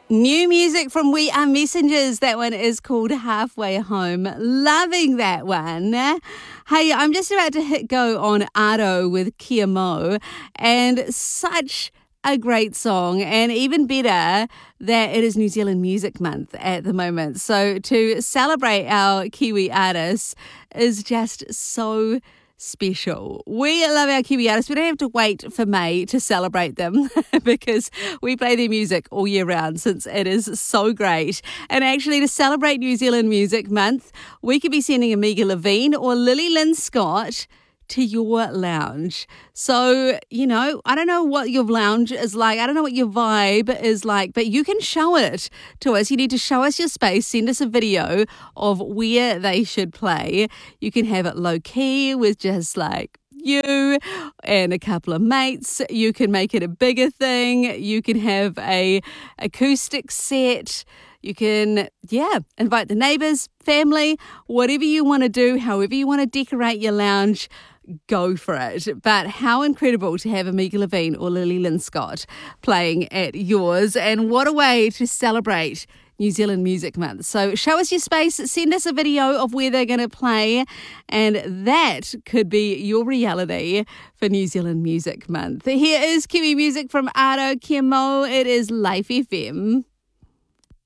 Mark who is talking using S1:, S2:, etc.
S1: New music from We Are Messengers. That one is called Halfway Home. Loving that one. Hey, I'm just about to hit go on Aro with Kia Mo, and such a great song, and even better that it is New Zealand Music Month at the moment. So to celebrate our Kiwi artists is just so special. We love our Kiwi artists. We don't have to wait for May to celebrate them because we play their music all year round since it is so great. And actually, to celebrate New Zealand Music Month, we could be sending Amiga Levine or Lily Lynn Scott to your lounge. So, I don't know what your lounge is like. I don't know what your vibe is like, but you can show it to us. You need to show us your space. Send us a video of where they should play. You can have it low key with just like you and a couple of mates. You can make it a bigger thing. You can have a acoustic set. You can, invite the neighbours, family, whatever you want to do, however you want to decorate your lounge, go for it. But how incredible to have Amiga Levine or Lily Lynn Scott playing at yours. And what a way to celebrate New Zealand Music Month. So show us your space, send us a video of where they're going to play, and that could be your reality for New Zealand Music Month. Here is Kiwi music from Aro Kia Mo. It is Life FM.